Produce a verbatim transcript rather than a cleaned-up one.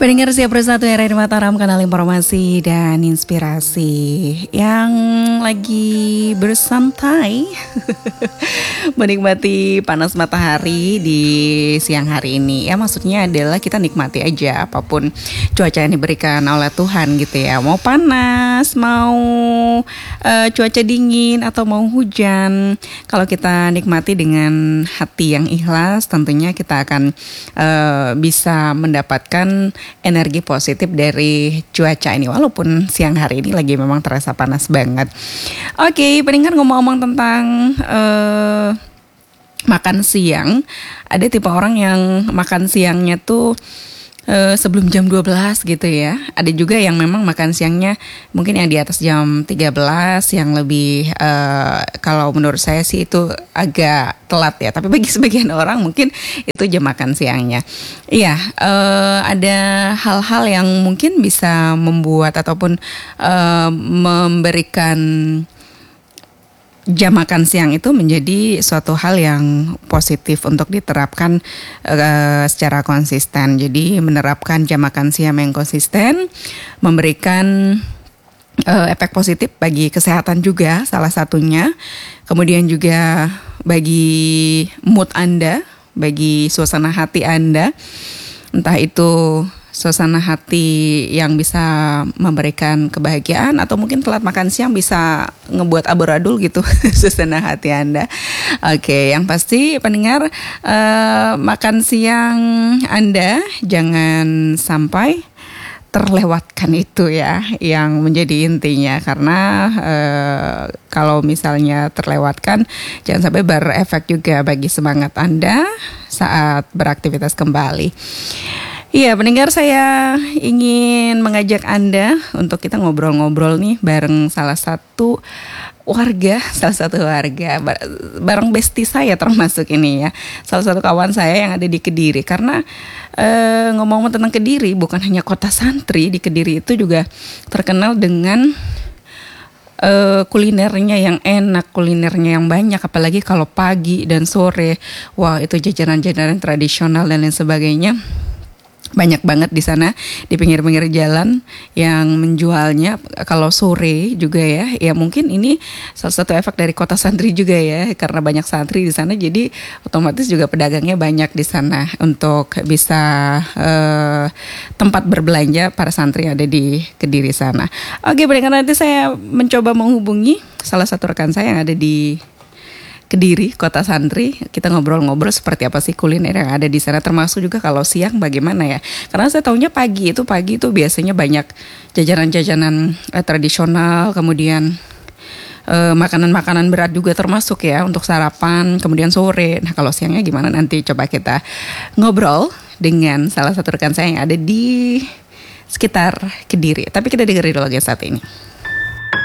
Pendengar siap bersatu R R I Mataram, kanal informasi dan inspirasi yang lagi bersantai menikmati panas matahari di siang hari ini. Ya maksudnya adalah kita nikmati aja apapun cuaca yang diberikan oleh Tuhan gitu ya. Mau panas, mau uh, cuaca dingin atau mau hujan, kalau kita nikmati dengan hati yang ikhlas, tentunya kita akan uh, bisa mendapatkan energi positif dari cuaca ini, walaupun siang hari ini lagi memang terasa panas banget. Oke, pendengar, ngomong-ngomong tentang uh, makan siang, ada tipe orang yang makan siangnya tuh Uh, sebelum jam dua belas gitu ya. Ada juga yang memang makan siangnya mungkin yang di atas jam tiga belas, yang lebih uh, kalau menurut saya sih itu agak telat ya. Tapi bagi sebagian orang mungkin itu jam makan siangnya. Iya, uh, ada hal-hal yang mungkin bisa membuat ataupun uh, memberikan jam makan siang itu menjadi suatu hal yang positif untuk diterapkan uh, secara konsisten. Jadi menerapkan jam makan siang yang konsisten memberikan uh, efek positif bagi kesehatan juga salah satunya. Kemudian juga bagi mood Anda, bagi suasana hati Anda, entah itu suasana hati yang bisa memberikan kebahagiaan atau mungkin telat makan siang bisa ngebuat amburadul gitu suasana hati Anda. Oke, yang pasti pendengar, uh, makan siang Anda jangan sampai terlewatkan, itu ya yang menjadi intinya, karena uh, kalau misalnya terlewatkan jangan sampai berefek juga bagi semangat Anda saat beraktivitas kembali. Iya, pendengar, saya ingin mengajak Anda untuk kita ngobrol-ngobrol nih bareng salah satu warga, salah satu warga, bareng bestie saya termasuk ini ya, salah satu kawan saya yang ada di Kediri. Karena e, ngomong-ngomong tentang Kediri, bukan hanya kota santri, di Kediri itu juga terkenal dengan e, kulinernya yang enak, kulinernya yang banyak, apalagi kalau pagi dan sore. Wah, itu jajanan-jajanan tradisional dan lain sebagainya. Banyak banget di sana di pinggir-pinggir jalan yang menjualnya. Kalau sore juga ya, ya mungkin ini salah satu efek dari kota santri juga ya, karena banyak santri di sana, jadi otomatis juga pedagangnya banyak di sana untuk bisa eh, tempat berbelanja para santri yang ada di Kediri sana. Oke, pendengar, nanti saya mencoba menghubungi salah satu rekan saya yang ada di Kediri, kota santri. Kita ngobrol-ngobrol seperti apa sih kuliner yang ada di sana, termasuk juga kalau siang bagaimana ya. Karena saya tahunya pagi itu pagi itu biasanya banyak jajanan-jajanan eh, tradisional, kemudian eh, makanan-makanan berat juga termasuk ya untuk sarapan, kemudian sore. Nah, kalau siangnya gimana, nanti coba kita ngobrol dengan salah satu rekan saya yang ada di sekitar Kediri. Tapi kita dengerin dulu lagi saat ini.